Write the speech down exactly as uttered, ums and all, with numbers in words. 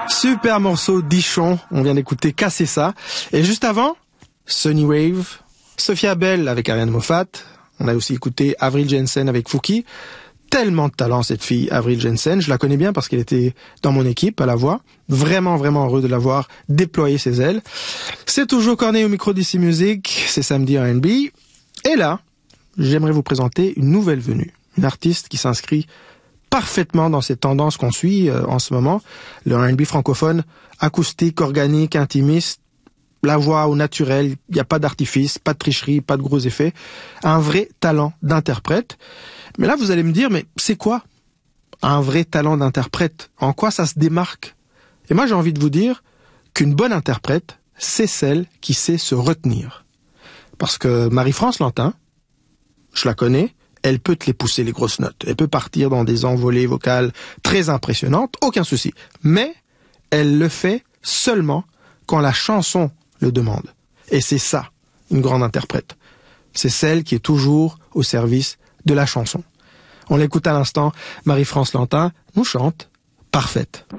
Super morceau d'Ichon, on vient d'écouter Casser ça. Et juste avant, Sunny Wave, Sophia Bell avec Ariane Moffat. On a aussi écouté Avril Jensen avec Fouki. Tellement de talent cette fille, Avril Jensen. Je la connais bien parce qu'elle était dans mon équipe à la voix. Vraiment, vraiment heureux de l'avoir déployé ses ailes. C'est toujours Corneille au micro d'Ici Music. C'est samedi R and B. Et là, j'aimerais vous présenter une nouvelle venue. Une artiste qui s'inscrit parfaitement dans ces tendances qu'on suit euh, en ce moment. Le R and B francophone, acoustique, organique, intimiste, la voix au naturel, il n'y a pas d'artifice, pas de tricherie, pas de gros effets. Un vrai talent d'interprète. Mais là, vous allez me dire, mais c'est quoi un vrai talent d'interprète? En quoi ça se démarque? Et moi, j'ai envie de vous dire qu'une bonne interprète, c'est celle qui sait se retenir. Parce que Marie-France Lantin, je la connais, elle peut te les pousser, les grosses notes. Elle peut partir dans des envolées vocales très impressionnantes, aucun souci. Mais elle le fait seulement quand la chanson le demande. Et c'est ça, une grande interprète. C'est celle qui est toujours au service de la chanson. On l'écoute à l'instant, Marie-France Lantin nous chante Parfaite.